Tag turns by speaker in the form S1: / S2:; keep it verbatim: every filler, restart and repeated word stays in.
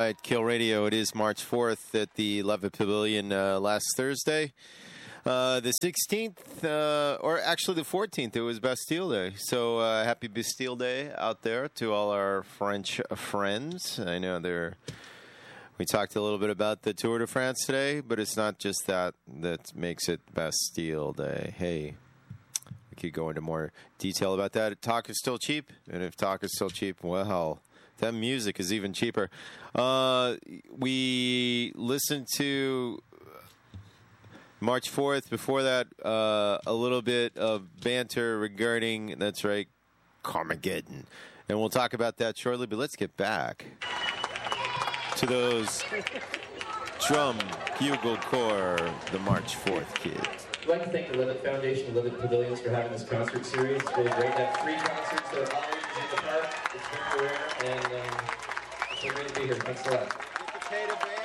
S1: right, Kill Radio. It is March fourth at the Levitt Pavilion uh, last Thursday. Uh, the sixteenth, uh, or actually the fourteenth, it was Bastille Day. So uh, happy Bastille Day out there to all our French friends. I know they're... We talked a little bit about the Tour de France today, but it's not just that that makes it Bastille Day. Hey, we could go into more detail about that. Talk is still cheap, and if talk is still cheap, well, that music is even cheaper. Uh, we listened to March fourth. Before that, uh, a little bit of banter regarding, that's right, Carmageddon. And we'll talk about that shortly, but let's get back to those drum bugle corps, the March fourth kids.
S2: I'd like to thank the Levitt Foundation, the Levitt Pavilions for having this concert series. It's really great to have three concerts that are all in the park. It's very rare, and um, it's so great to be here. Thanks a lot.